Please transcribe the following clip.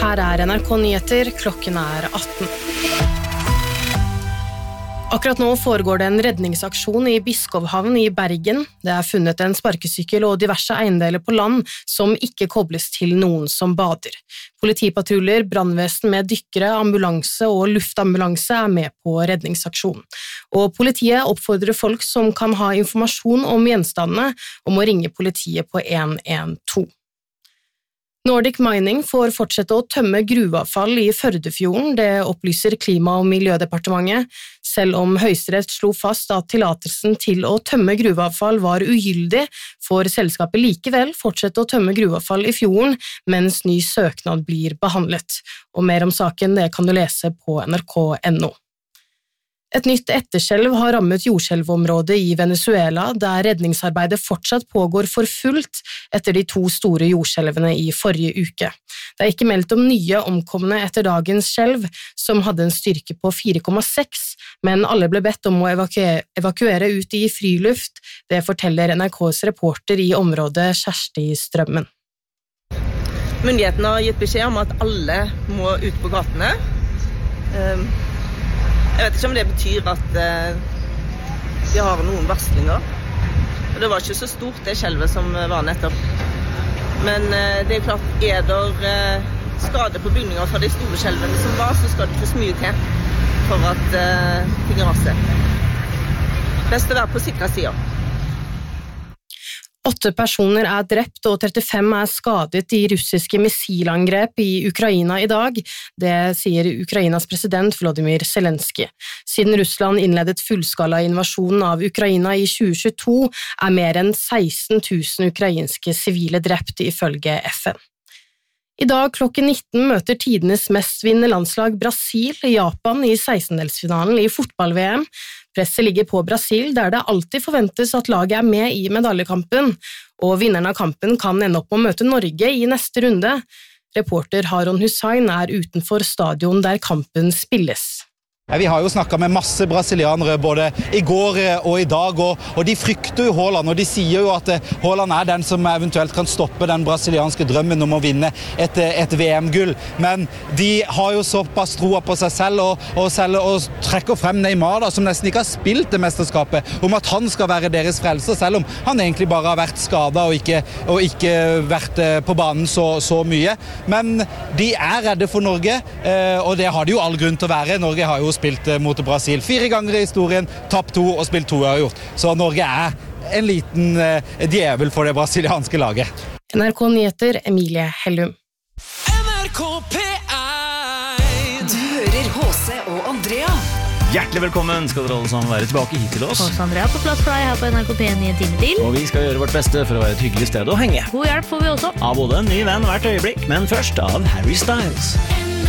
Her NRK Nyheter, klokken 18. Akkurat nå foregår det en redningsaksjon i Biskovhavn i Bergen. Det funnet en sparkesykkel og diverse eiendeler på land som ikke kobles til noen som bader. Politipatruljer, brannvesen med dykkere, ambulanse og luftambulanse med på redningsaksjonen. Og politiet oppfordrer folk som kan ha informasjon om gjenstandene om å ringe politiet på 112. Nordic Mining får fortsette å tømme gruveavfall i Førdefjorden, det opplyser Klima- og miljødepartementet, selv om Høyesterett slo fast at tillatelsen til å tømme gruveavfall var ugyldig, får selskapet likevel fortsette å tømme gruveavfall i fjorden, mens ny søknad blir behandlet. Og mer om saken det kan du lese på nrk.no. Et nytt etterskjelv har rammet jordskjelvområdet i Venezuela, der redningsarbeidet fortsatt pågår for fullt etter de 2 store jordskjelvene i forrige uke. Det ikke meldt om nye omkomne etter dagens skjelv, som hadde en styrke på 4,6, men alle ble bedt om å evakuere ut i friluft. Det forteller NRKs reporter i området Kjersti Strømmen. Myndighetene har gitt beskjed om at alle må ut på gatene. Jeg vet ikke om det betyr at de har noen varslinger. Det var ikke så stort det skjelvet som var nettopp. Men det klart, det skade på bygninger fra de store skjelvene som var, så skal det ikke så mye til for at ting raser. Best å være på sikre sider. 8 personer drept og 35 skadet i russiske missilangrep i Ukraina i dag. Det sier Ukrainas president Volodymyr Zelensky. Siden Russland innledet fullskala invasjonen av Ukraina i 2022, mer enn 16 000 ukrainske sivile drept ifølge FN. I dag klokken 19 møter tidenes mestvinnende landslag Brasil i Japan i 16-delsfinalen i fotball-VM. Presset ligger på Brasil, der det alltid forventes at laget med i medaljekampen, og vinneren av kampen kan ende opp med å møte Norge i neste runde. Reporter Haron Hussain utenfor stadion der kampen spilles. Vi har jo snakket med masse brasilianere både i går og i dag, og de frykter jo Haaland, og de sier jo at Haaland den som eventuelt kan stoppe den brasilianske drømmen om å vinne et VM-gull. Men de har jo såpass troa på seg selv og trekker frem Neymar, som nesten ikke har spilt det mesterskapet, om at han skal være deres frelser, selv om han egentlig bare har vært skadet og ikke vært på banen så mye. Men de redde for Norge, og det har de jo all grunn til å være. Norge har jo spilt mot Brasil 4 ganger i historien, tapt 2 og spilt 2 uavgjort. Så Norge en liten djevel for det brasilianske laget. NRK Nyheter, Emilie Hellum. NRK P1. Du hører H.C. og Andrea. Hjertelig velkommen skal dere alle sammen være tilbake hit til oss. H.C. Andrea på plass for deg her på NRK P1 i en time til. Og vi skal gjøre vårt beste for å være et hyggelig sted å henge. God hjelp får vi også. Av både en ny venn hvert øyeblikk, men først av Harry Styles.